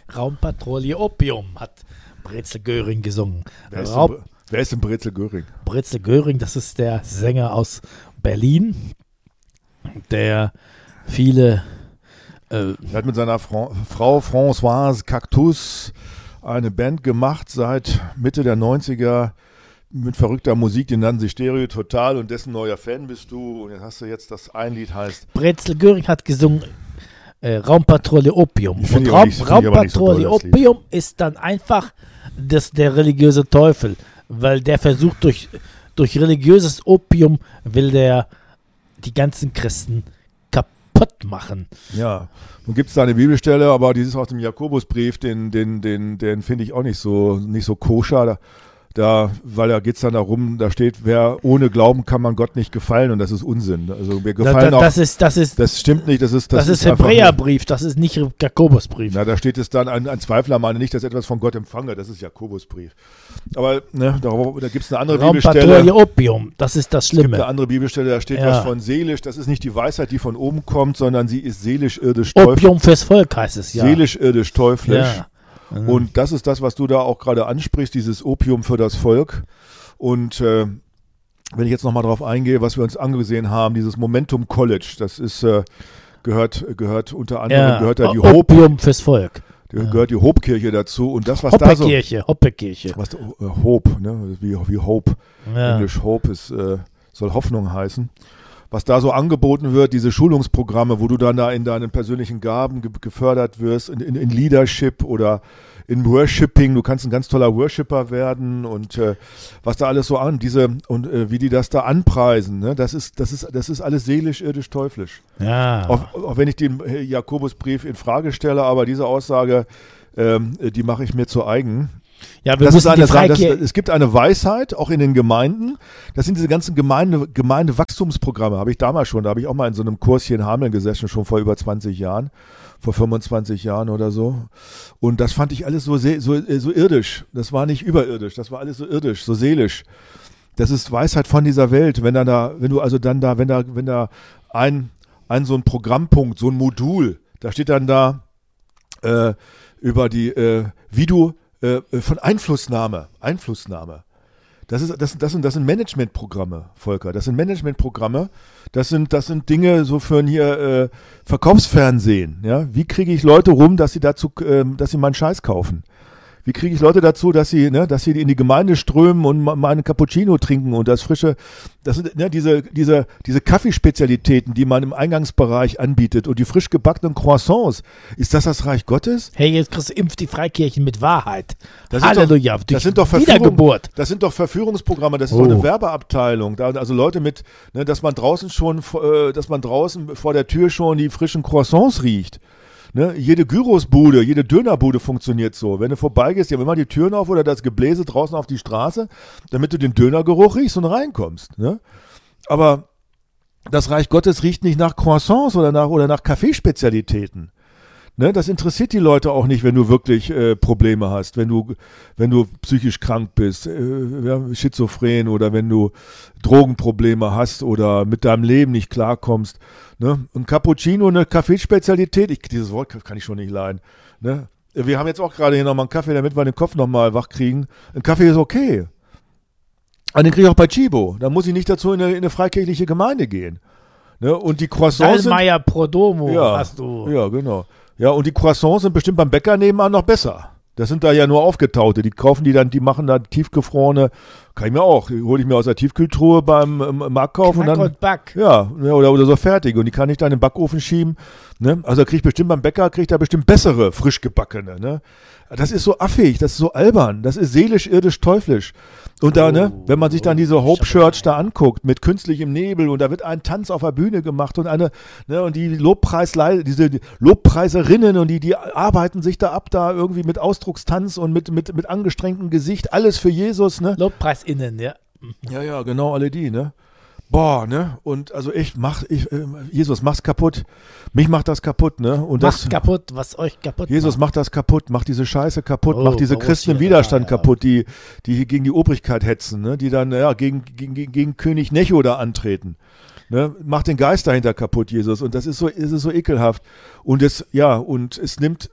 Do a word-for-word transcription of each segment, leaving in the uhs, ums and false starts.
Raumpatrouille Opium, hat Brezel Göring gesungen. Wer ist, Raum, denn, wer ist denn Brezel Göring? Brezel Göring, das ist der Sänger aus Berlin, der viele... Äh, er hat mit seiner Fra- Frau Françoise Cactus eine Band gemacht seit Mitte der neunziger mit verrückter Musik, die nannten sich Stereo Total und dessen neuer Fan bist du. Und jetzt hast du jetzt das ein Lied heißt... Brezel Göring hat gesungen äh, Raumpatrouille Opium. Find Und Raum, nicht, Raumpatrouille so Opium ist dann einfach das, der religiöse Teufel, weil der versucht durch, durch religiöses Opium will der die ganzen Christen kaputt machen. Ja, nun gibt es da eine Bibelstelle, aber dieses aus dem Jakobusbrief, den, den, den, den finde ich auch nicht so, nicht so koscher. Da, da, weil da geht es dann darum, da steht, wer ohne Glauben kann man Gott nicht gefallen und das ist Unsinn. Also wir gefallen da, da, das auch, ist, das ist, das stimmt nicht, das ist, das, das ist, ist Hebräerbrief, das ist nicht Jakobusbrief. Na, da steht es dann, ein, ein Zweifler meine nicht, dass etwas von Gott empfange, das ist Jakobusbrief. Aber ne, da, da gibt es eine andere Bibelstelle. Raumpatrouille Opium, das ist das Schlimme. Es gibt eine andere Bibelstelle, da steht ja. was von seelisch, das ist nicht die Weisheit, die von oben kommt, sondern sie ist seelisch, irdisch, teuflisch. Opium fürs Volk heißt es, ja. Seelisch, irdisch, teuflisch. Ja. Mhm. Und das ist das, was du da auch gerade ansprichst, dieses Opium für das Volk. Und äh, wenn ich jetzt nochmal drauf eingehe, was wir uns angesehen haben, dieses Momentum College, das ist, äh, gehört, gehört unter anderem, ja. gehört da die Opium Hope. Opium fürs Volk. Da gehört die Hope-Kirche dazu. Und das, was da so... Hoppe-Kirche, Hoppe-Kirche. Was, äh, Hope, ne? wie, wie Hope. Ja. Englisch Hope ist, äh, soll Hoffnung heißen. Was da so angeboten wird, diese Schulungsprogramme, wo du dann da in deinen persönlichen Gaben ge- gefördert wirst, in, in, in Leadership oder in Worshipping, du kannst ein ganz toller Worshipper werden und äh, was da alles so an, diese und äh, wie die das da anpreisen, ne? das ist, das ist, das ist alles seelisch, irdisch, teuflisch. Ja. Auch, auch wenn ich den Jakobusbrief in Frage stelle, aber diese Aussage, ähm, die mache ich mir zu eigen. Ja, wir das ist müssen eine, die das, Freikirche... es gibt eine Weisheit, auch in den Gemeinden. Das sind diese ganzen Gemeinde, Gemeindewachstumsprogramme. Habe ich damals schon, da habe ich auch mal in so einem Kurs hier in Hameln gesessen, schon vor über zwanzig Jahren, vor fünfundzwanzig Jahren oder so. Und das fand ich alles so, so, so irdisch. Das war nicht überirdisch, das war alles so irdisch, so seelisch. Das ist Weisheit von dieser Welt. Wenn dann da, wenn du also dann da, wenn da, wenn da ein, ein so ein Programmpunkt, so ein Modul, da steht dann da äh, über die, äh, wie du von Einflussnahme, Einflussnahme. Das ist, das, das sind, das sind Managementprogramme, Volker. Das sind Managementprogramme. Das sind, das sind Dinge so für ein hier äh, Verkaufsfernsehen. Ja, wie kriege ich Leute rum, dass sie dazu, äh, dass sie meinen Scheiß kaufen? Wie kriege ich Leute dazu, dass sie, ne, dass sie in die Gemeinde strömen und mal einen Cappuccino trinken und das frische, das sind ne, diese, diese, diese Kaffeespezialitäten, die man im Eingangsbereich anbietet und die frisch gebackenen Croissants. Ist das das Reich Gottes? Hey, jetzt kriegst du impft die Freikirchen mit Wahrheit. Das Halleluja. Doch, das, sind doch Wiedergeburt. das sind doch Verführungsprogramme, das ist Oh. doch eine Werbeabteilung. Da, also Leute mit, ne, dass man draußen schon, äh, dass man draußen vor der Tür schon die frischen Croissants riecht. Ne, jede Gyrosbude, jede Dönerbude funktioniert so. Wenn du vorbeigehst, die haben immer die Türen auf oder das Gebläse draußen auf die Straße, damit du den Dönergeruch riechst und reinkommst. Ne? Aber das Reich Gottes riecht nicht nach Croissants oder nach, oder nach Kaffeespezialitäten. Ne, das interessiert die Leute auch nicht, wenn du wirklich äh, Probleme hast, wenn du, wenn du psychisch krank bist, äh, ja, schizophren oder wenn du Drogenprobleme hast oder mit deinem Leben nicht klarkommst. Ne? Ein Cappuccino, eine Kaffeespezialität, ich, dieses Wort kann ich schon nicht leiden. Ne? Wir haben jetzt auch gerade hier nochmal einen Kaffee, damit wir den Kopf nochmal wach kriegen. Ein Kaffee ist okay. Aber den kriege ich auch bei Chibo. Da muss ich nicht dazu in eine, in eine freikirchliche Gemeinde gehen. Ne? Und die Croissants sind... Dallmayr Prodomo ja, hast du. Ja, genau. Ja, und die Croissants sind bestimmt beim Bäcker nebenan noch besser. Das sind da ja nur aufgetaute. Die kaufen die dann, die machen da tiefgefrorene, kann ich mir auch, hole ich mir aus der Tiefkühltruhe beim ähm, Marktkauf und Knack dann, und Back. ja, ja, oder, oder so fertig. Und die kann ich dann in den Backofen schieben. Ne? Also kriege ich bestimmt beim Bäcker, kriege ich da bestimmt bessere, frisch gebackene. Ne? Das ist so affig, das ist so albern, das ist seelisch, irdisch, teuflisch. Und da, Oh, ne, wenn man sich dann diese Hope ich hab- Church da anguckt, mit künstlichem Nebel und da wird ein Tanz auf der Bühne gemacht und eine, ne, und die Lobpreisle diese Lobpreiserinnen und die, die arbeiten sich da ab, da irgendwie mit Ausdruckstanz und mit, mit, mit angestrengtem Gesicht, alles für Jesus, ne? LobpreisInnen, ja. Ja, ja, genau, alle die, ne? Boah, ne? Und also echt, mach, ich, äh, Jesus, mach's kaputt. Mich macht das kaputt, ne? Und Macht das, kaputt, was euch kaputt Jesus macht. macht das kaputt, macht diese Scheiße kaputt, Oh, macht diese Borussia, Christen im Widerstand ja, ja. kaputt, die, die gegen die Obrigkeit hetzen, ne? Die dann ja, gegen, gegen, gegen, gegen König Necho da antreten. Ne? Macht den Geist dahinter kaputt, Jesus. Und das ist so, ist es so ekelhaft. Und es, ja, und es nimmt,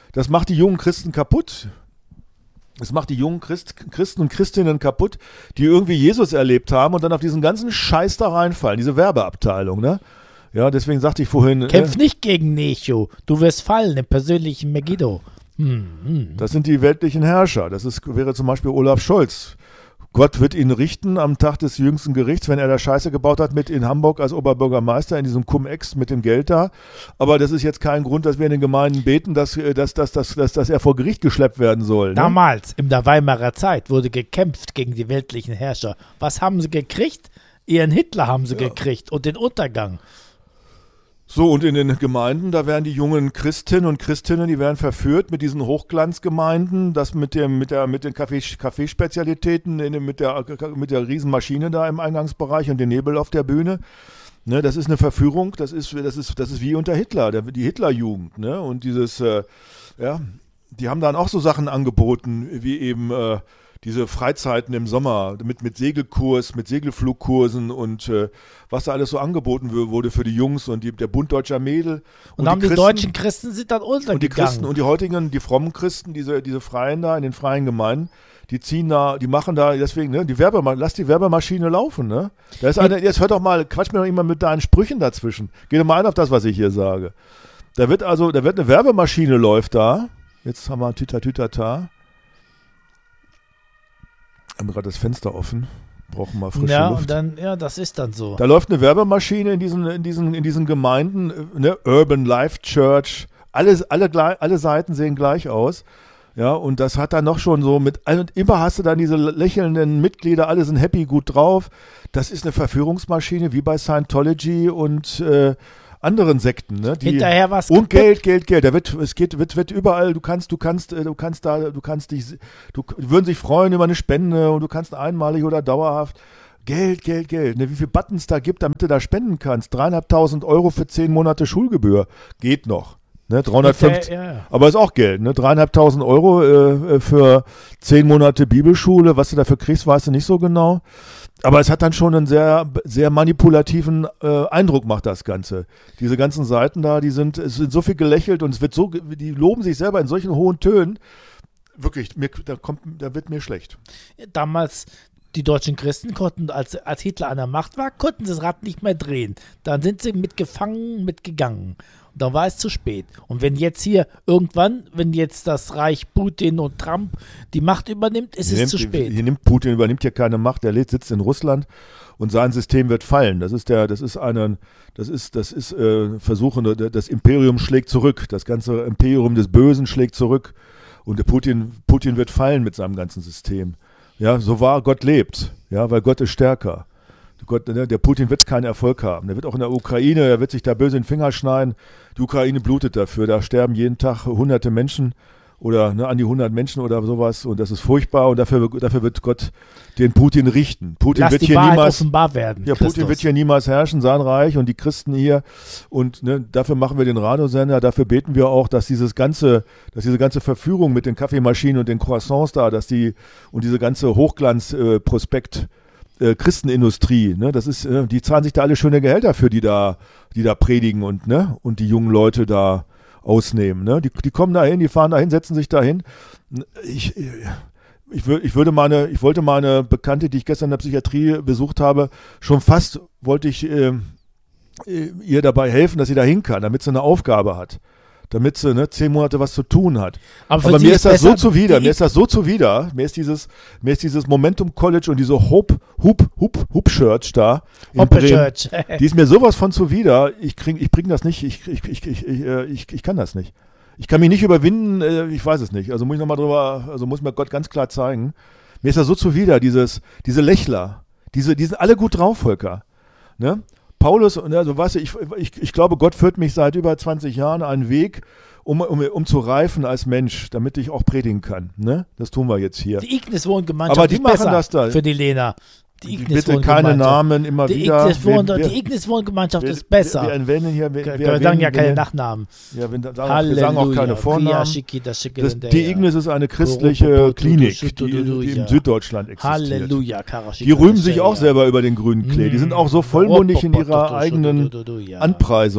das macht die jungen Christen kaputt. Das macht die jungen Christ, Christen und Christinnen kaputt, die irgendwie Jesus erlebt haben und dann auf diesen ganzen Scheiß da reinfallen, diese Werbeabteilung, ne? Ja, deswegen sagte ich vorhin... Kämpf äh, nicht gegen Necho, du wirst fallen im persönlichen Megiddo. Hm, hm. Das sind die weltlichen Herrscher. Das ist, wäre zum Beispiel Olaf Scholz. Gott wird ihn richten am Tag des jüngsten Gerichts, wenn er da Scheiße gebaut hat mit in Hamburg als Oberbürgermeister in diesem Cum-Ex mit dem Geld da. Aber das ist jetzt kein Grund, dass wir in den Gemeinden beten, dass, dass, dass, dass, dass, dass er vor Gericht geschleppt werden soll. Ne? Damals, in der Weimarer Zeit, wurde gekämpft gegen die weltlichen Herrscher. Was haben sie gekriegt? Ihren Hitler haben sie ja. gekriegt und den Untergang. So, und in den Gemeinden, da werden die jungen Christinnen und Christinnen, die werden verführt mit diesen Hochglanzgemeinden, das mit dem, mit der, mit den Kaffee, Kaffeespezialitäten, in dem, mit der, mit der Riesenmaschine da im Eingangsbereich und den Nebel auf der Bühne. Ne, das ist eine Verführung, das ist, das ist, das ist wie unter Hitler, der, die Hitlerjugend, ne, und dieses, äh, ja, die haben dann auch so Sachen angeboten, wie eben, äh, diese Freizeiten im Sommer mit, mit Segelkurs, mit Segelflugkursen und äh, was da alles so angeboten wurde für die Jungs und die, der Bund deutscher Mädel. Und, und haben die, Christen, die deutschen Christen sind dann untergegangen. Und die Christen und die heutigen, die frommen Christen, diese, diese Freien da in den freien Gemeinden, die ziehen da, die machen da deswegen, ne, die Werbema- lass die Werbemaschine laufen, ne? Da ist eine, jetzt hör doch mal, quatsch mir doch immer mit deinen Sprüchen dazwischen. Geh doch mal ein auf das, was ich hier sage. Da wird also, da wird eine Werbemaschine läuft da. Jetzt haben wir Tütatütata. Haben wir gerade das Fenster offen, brauchen mal frische ja, Luft. Und dann, ja, das ist dann so. Da läuft eine Werbemaschine in diesen, in diesen, in diesen Gemeinden, ne? Urban Life Church, alles, alle, alle Seiten sehen gleich aus. Ja, und das hat dann noch schon so mit, und immer hast du dann diese lächelnden Mitglieder, alle sind happy, gut drauf. Das ist eine Verführungsmaschine, wie bei Scientology und äh, anderen Sekten, ne? Die, Hinterher was und Geld, Geld, Geld. Da wird, es geht, wird, wird überall. Du kannst, du kannst, du kannst da, du kannst dich, du würden sich freuen über eine Spende und du kannst einmalig oder dauerhaft Geld, Geld, Geld. Ne? Wie viele Buttons da gibt, damit du da spenden kannst. Dreieinhalbtausend Euro für zehn Monate Schulgebühr geht noch. Ne? dreihundertfünfzig. Ja, ja. Aber ist auch Geld. Ne? Dreieinhalbtausend Euro äh, für zehn Monate Bibelschule. Was du dafür kriegst, weißt du nicht so genau. Aber es hat dann schon einen sehr, sehr manipulativen äh, Eindruck, macht das Ganze. Diese ganzen Seiten da, die sind, es wird so viel gelächelt und es wird so, die loben sich selber in solchen hohen Tönen. Wirklich, mir, da kommt, da wird mir schlecht. Damals, die deutschen Christen konnten, als, als Hitler an der Macht war, konnten sie das Rad nicht mehr drehen. Dann sind sie mit Gefangenen mitgegangen. Und dann war es zu spät. Und wenn jetzt hier irgendwann, wenn jetzt das Reich Putin und Trump die Macht übernimmt, ist hier es nimmt, zu spät. Hier nimmt Putin übernimmt hier keine Macht, er sitzt in Russland und sein System wird fallen. Das ist der, das ist einen, das ist, das ist äh, Versuchen, das Imperium schlägt zurück, das ganze Imperium des Bösen schlägt zurück und der Putin, Putin wird fallen mit seinem ganzen System. Ja, so wahr Gott lebt, ja, weil Gott ist stärker. Gott, der Putin wird keinen Erfolg haben. Der wird auch in der Ukraine, er wird sich da böse in den Finger schneiden. Die Ukraine blutet dafür. Da sterben jeden Tag hunderte Menschen oder ne, an die hundert Menschen oder sowas. Und das ist furchtbar. Und dafür, dafür wird Gott den Putin richten. Putin Lass wird die hier Wahrheit niemals offenbar werden. Ja, Christus. Putin wird hier niemals herrschen, sein Reich und die Christen hier. Und ne, dafür machen wir den Radiosender. Dafür beten wir auch, dass dieses ganze, dass diese ganze Verführung mit den Kaffeemaschinen und den Croissants da, dass die und diese ganze Hochglanz-Prospekt äh, Äh, Christenindustrie, ne, das ist, äh, die zahlen sich da alle schöne Gehälter für, die da, die da predigen und, ne, und die jungen Leute da ausnehmen, ne, die, die kommen da hin, die fahren da hin, setzen sich da hin. Ich, ich, wür, ich würde meine, ich wollte meine Bekannte, die ich gestern in der Psychiatrie besucht habe, schon fast wollte ich äh, ihr dabei helfen, dass sie da hin kann, damit sie eine Aufgabe hat. Damit sie ne, zehn Monate was zu tun hat. Aber, Aber mir ist das so zuwider, mir ist das so zuwider, mir ist dieses, mir ist dieses Momentum College und diese Hope, Hoop, Hoop, Hoop Church da in Hope Bremen, Church. Die ist mir sowas von zuwider, ich krieg, ich bring das nicht, ich, ich, ich, ich, ich, ich, ich kann das nicht. Ich kann mich nicht überwinden, ich weiß es nicht. Also muss ich nochmal drüber, also muss mir Gott ganz klar zeigen. Mir ist das so zuwider, dieses, diese Lächler, diese, die sind alle gut drauf, Volker. Ne? Paulus, also weißt du, ich, ich, ich glaube, Gott führt mich seit über zwanzig Jahren einen Weg, um, um, um zu reifen als Mensch, damit ich auch predigen kann. Ne? Das tun wir jetzt hier. Die Ignis-Wohngemeinschaft Aber die ist machen besser das da. für die Lena. Die Bitte keine Namen immer die wieder. Ignis Wohn, wer, die Ignis-Wohngemeinschaft wer, ist besser. Wir, wir, wir, hier, wir, wir, wir, wir sagen ja keine wir, Nachnamen. Ja, wir, sagen, wir sagen auch keine Vornamen. Das, das, die Ignis ist eine christliche Klinik, die, die in Süddeutschland existiert. Halleluja. Die rühmen sich auch selber über den grünen Klee. Die sind auch so vollmundig in ihrer eigenen Anpreisung. Ne?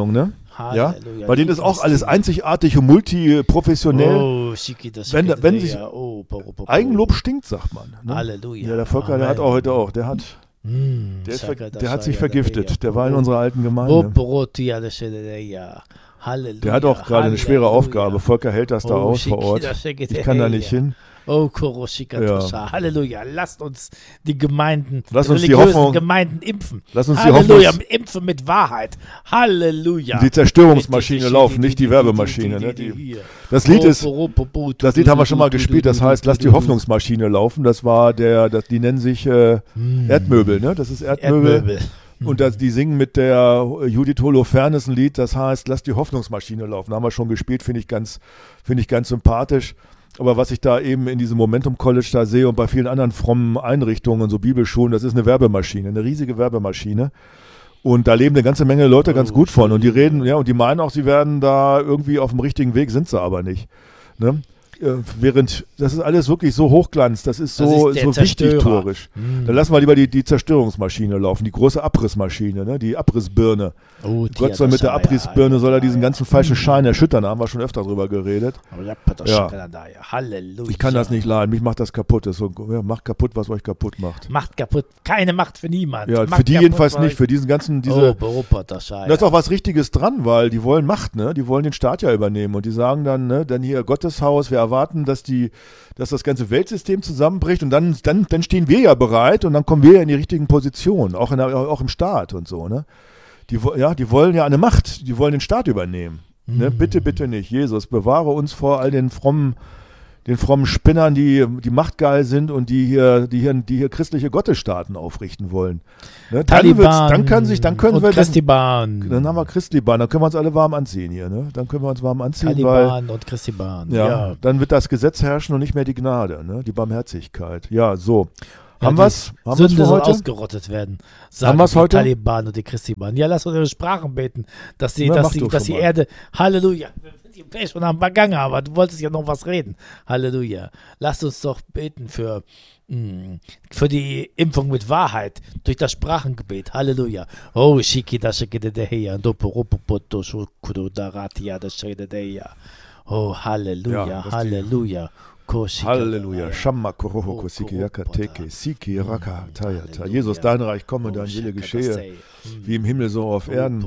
Ja, bei denen ist auch alles einzigartig und multiprofessionell. Oh, Shikita, Wenn, Shikita, wenn sich oh, po, po, po, Eigenlob stinkt, sagt man. Ne? Halleluja. Ja, der Volker, der hat auch heute auch, der hat, Mm, der, ist, ver- Shakata, der hat sich Shakata, vergiftet. Der war in unserer alten Oh, Gemeinde. Porotia, das Shakata, Halleluja. Der hat auch gerade eine schwere Halleluja. Aufgabe. Volker hält das da Oh, aus vor Ort. Shikita, Shakita, Ich kann da nicht hin. Oh, Koroshikatosha. Ja. Halleluja. Lasst uns die Gemeinden, Lass die uns die religiösen Hoffnung- Gemeinden impfen. Lass uns die Halleluja. Hoffnungs- Impfen mit Wahrheit. Halleluja. Die Zerstörungsmaschine laufen, nicht die Werbemaschine. Ne? Die, das Lied ist, das Lied haben wir schon mal gespielt, das heißt, lass die Hoffnungsmaschine laufen. Das war der, das, die nennen sich äh, Erdmöbel, ne? Das ist Erdmöbel. Erdmöbel. Und das, die singen mit der Judith Holofernes ein Lied, das heißt, lass die Hoffnungsmaschine laufen. Haben wir schon gespielt, finde ich ganz, finde ich ganz sympathisch. Aber was ich da eben in diesem Momentum College da sehe und bei vielen anderen frommen Einrichtungen und so Bibelschulen, das ist eine Werbemaschine, eine riesige Werbemaschine. Und da leben eine ganze Menge Leute ganz gut von. Und die reden, ja, und die meinen auch, sie werden da irgendwie auf dem richtigen Weg, sind sie aber nicht. Ne? Während, das ist alles wirklich so Hochglanz, das ist so, Das ist der so wichtigtuerisch. Mm. Dann lassen wir lieber die, die Zerstörungsmaschine laufen, die große Abrissmaschine, ne? Die Abrissbirne. Oh, Gott soll mit der Abrissbirne, soll er diesen ganzen falschen Schein erschüttern, da haben wir schon öfter drüber geredet. Ja. Halleluja. Ich kann das nicht leiden, mich macht das kaputt. Das ist so, ja, macht kaputt, was euch kaputt macht. Macht kaputt. Keine Macht für niemand. Ja, Macht für die kaputt, jedenfalls weil- nicht, für diesen ganzen, diese, Oh, da ist auch was Richtiges dran, weil die wollen Macht, ne? Die wollen den Staat ja übernehmen und die sagen dann, ne, dann hier Gotteshaus, wir erwarten, dass die, dass das ganze Weltsystem zusammenbricht und dann, dann, dann stehen wir ja bereit und dann kommen wir ja in die richtigen Positionen, auch in der, auch im Staat und so, ne? Die, wo- ja, die wollen ja eine Macht, die wollen den Staat übernehmen. Ne? Bitte, bitte nicht. Jesus, bewahre uns vor all den frommen, den frommen Spinnern, die, die machtgeil sind und die hier, die hier, die hier christliche Gottesstaaten aufrichten wollen. Ne? Dann, Taliban wird's, dann können sich, dann können und wir, dann, Christiban. dann haben wir Christliban, dann können wir uns alle warm anziehen hier, ne? Dann können wir uns warm anziehen, Taliban und Christiban. weil, ja, Ja. dann wird das Gesetz herrschen und nicht mehr die Gnade, ne? Die Barmherzigkeit. Ja, so. Ja, haben die wir's? Haben wir's Sünde für soll heute? ausgerottet werden. Sagen wir's die heute? Taliban und die Christiban. Ja, lass uns ihre Sprachen beten, dass die, Na, dass mach die, du dass schon die mal. Erde, Halleluja, wir sind die Pech schon am Vergangen, aber du wolltest ja noch was reden. Halleluja. Lasst uns doch beten für, mh, für die Impfung mit Wahrheit durch das Sprachengebet. Halleluja. Oh, Shikita Shikita Doporopopoto Shukudaratia Deya. Oh, Halleluja, Ja, dass die- Halleluja. Koshika- Halleluja. Shamma korohoko siki yaka teke siki raka tayata. Jesus, dein Reich komme, dein Wille geschehe, wie im Himmel so auf Erden.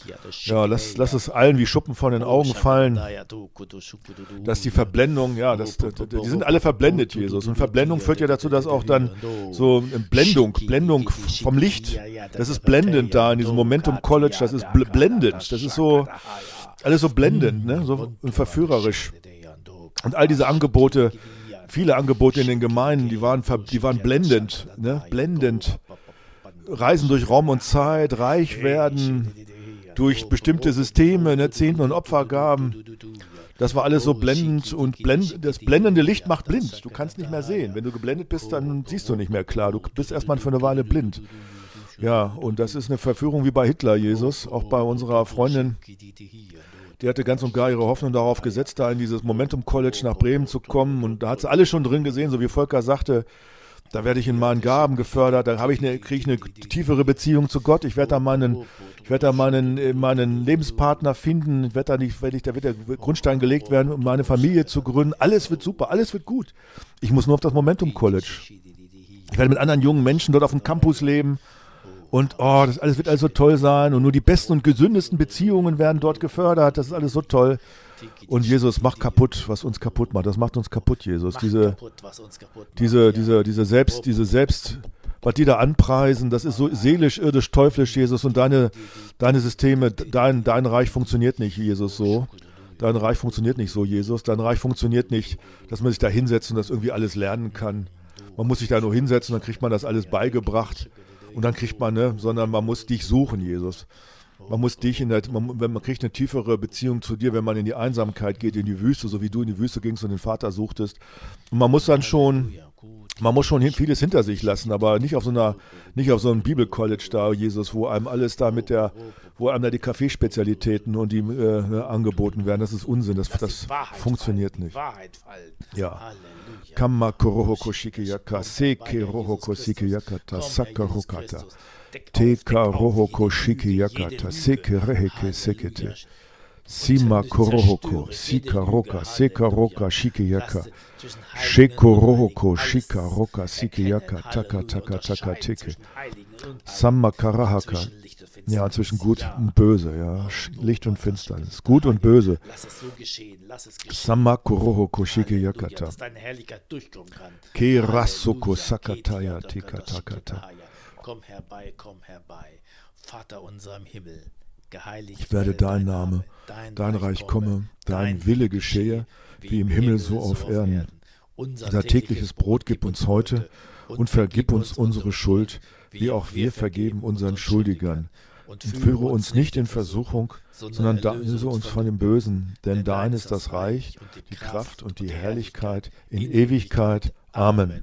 Ja, lass, lass es allen wie Schuppen von den Augen fallen, dass die Verblendung, ja, das, das, die sind alle verblendet, Jesus. Und Verblendung führt ja dazu, dass auch dann so eine Blendung, Blendung vom Licht, das ist blendend da in diesem Momentum College, das ist bl- blendend, das ist so, alles so blendend, ne, so verführerisch. Und all diese Angebote, viele Angebote in den Gemeinden, die waren, ver- die waren blendend, ne? Blendend. Reisen durch Raum und Zeit, reich werden durch bestimmte Systeme, ne? Zehnten und Opfergaben. Das war alles so blendend und blend, das blendende Licht macht blind. Du kannst nicht mehr sehen. Wenn du geblendet bist, dann siehst du nicht mehr klar. Du bist erstmal für eine Weile blind. Ja, und das ist eine Verführung wie bei Hitler, Jesus, auch bei unserer Freundin. Die hatte ganz und gar ihre Hoffnung darauf gesetzt, da in dieses Momentum College nach Bremen zu kommen. Und da hat sie alles schon drin gesehen, so wie Volker sagte, da werde ich in meinen Gaben gefördert, da habe ich eine, kriege ich eine tiefere Beziehung zu Gott. Ich werde da meinen, ich werde da meinen, meinen Lebenspartner finden. Ich werde da nicht, werde ich, da wird der Grundstein gelegt werden, um meine Familie zu gründen. Alles wird super, alles wird gut. Ich muss nur auf das Momentum College. Ich werde mit anderen jungen Menschen dort auf dem Campus leben. Und oh, das alles wird alles so toll sein und nur die besten und gesündesten Beziehungen werden dort gefördert. Das ist alles so toll. Und Jesus macht kaputt, was uns kaputt macht. Das macht uns kaputt, Jesus. Diese, diese, diese, diese Selbst, diese Selbst, was die da anpreisen, das ist so seelisch, irdisch, teuflisch, Jesus. Und deine, deine Systeme, dein, dein Reich funktioniert nicht, Jesus, so. Dein Reich funktioniert nicht so, Jesus. Dein Reich funktioniert nicht, dass man sich da hinsetzt und das irgendwie alles lernen kann. Man muss sich da nur hinsetzen, dann kriegt man das alles beigebracht. Und dann kriegt man, ne, sondern man muss dich suchen, Jesus. Man muss dich in der, man, wenn man kriegt eine tiefere Beziehung zu dir, wenn man in die Einsamkeit geht, in die Wüste, so wie du in die Wüste gingst und den Vater suchtest. Und man muss dann schon Man muss schon vieles hinter sich lassen, aber nicht auf so einer, nicht auf so einem Bibelcollege da, Jesus, wo einem alles da mit der, wo einem da die Kaffeespezialitäten und die äh, angeboten werden. Das ist Unsinn, das, das, das funktioniert nicht. Ja. Kamma korohoko shikiyaka, seke rohoko sikiyakata, sakarokata, teka rohoko shikiyakata, seke reheke sekete, sima korohoko, sikaroka, sekaroka shikiyaka, Shekorohoko, Shikaroka, Sikiyaka, Taka, Taka, Taka, Teke. Sammakarahaka. Ja, zwischen Gut und Böse, ja. Licht und Finsternis. Gut und Böse. Sammakorohoko, Shikiyakata. Kerasoko, Sakataya, Tika, Takata. Komm herbei, komm herbei, Vater unser im Himmel. Ich werde dein Name, dein Reich komme, dein Wille geschehe, wie im Himmel so auf Erden. Unser tägliches Brot gib uns heute und vergib uns unsere Schuld, wie auch wir vergeben unseren Schuldigern. Und führe uns nicht in Versuchung, sondern löse uns von dem Bösen, denn dein ist das Reich, die Kraft und die Herrlichkeit in Ewigkeit. Amen.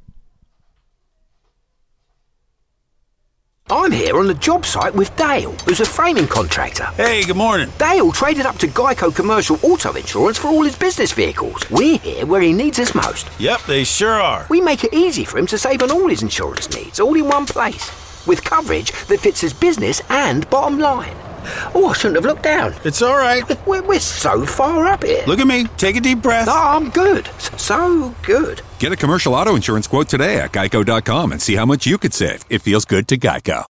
I'm here on the job site with Dale, who's a framing contractor. Hey, good morning. Dale traded up to Geico Commercial Auto Insurance for all his business vehicles. We're here where he needs us most. Yep, they sure are. We make it easy for him to save on all his insurance needs, all in one place, with coverage that fits his business and bottom line. Oh, I shouldn't have looked down. It's all right. We're, we're so far up here. Look at me. Take a deep breath. No, I'm good. So good. Get a commercial auto insurance quote today at geico dot com and see how much you could save. It feels good to Geico.